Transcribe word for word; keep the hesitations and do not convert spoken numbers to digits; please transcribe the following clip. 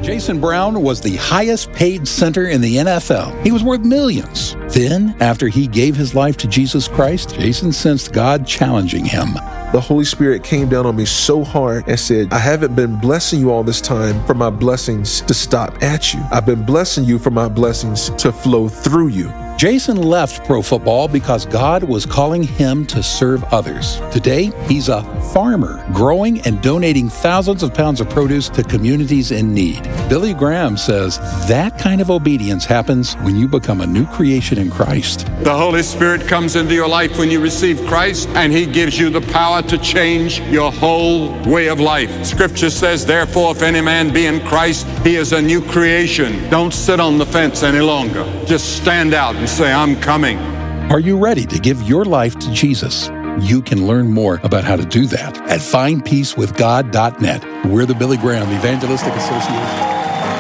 Jason Brown was the highest paid center in the N F L. He was worth millions. Then, after he gave his life to Jesus Christ, Jason sensed God challenging him. The Holy Spirit came down on me so hard and said, I haven't been blessing you all this time for my blessings to stop at you. I've been blessing you for my blessings to flow through you. Jason left pro football because God was calling him to serve others. Today, he's a farmer, growing and donating thousands of pounds of produce to communities in need. Billy Graham says that kind of obedience happens when you become a new creation in Christ. The Holy Spirit comes into your life when you receive Christ, and He gives you the power to change your whole way of life. Scripture says, therefore, if any man be in Christ, he is a new creation. Don't sit on the fence any longer. Just stand out and say, I'm coming. Are you ready to give your life to Jesus? You can learn more about how to do that at find peace with god dot net. We're the Billy Graham Evangelistic Association.